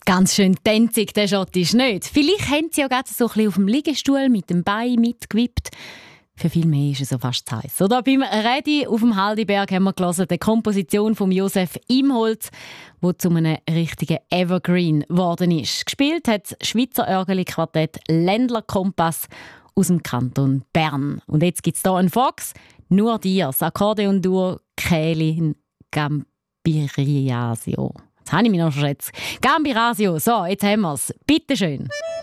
Ganz schön tänzig, der Schott ist nicht. Vielleicht haben sie ja gerade so ein bisschen auf dem Liegestuhl mit dem Bein mitgewippt. Für viel mehr ist es so fast zu heiß. Oder beim Redi auf dem Haldiberg haben wir gelesen, die Komposition von Josef Imholz, wo zu einem richtigen Evergreen geworden ist. Gespielt hat das Schweizer Örgeli-Quartett Ländler Kompass aus dem Kanton Bern. Und jetzt gibt es hier einen Fox, nur dir, das Akkordeon-Duo Kählin Gambirasio. Jetzt habe ich mich noch verschätzt. Gambirasio, so, jetzt haben wir es. Bitteschön.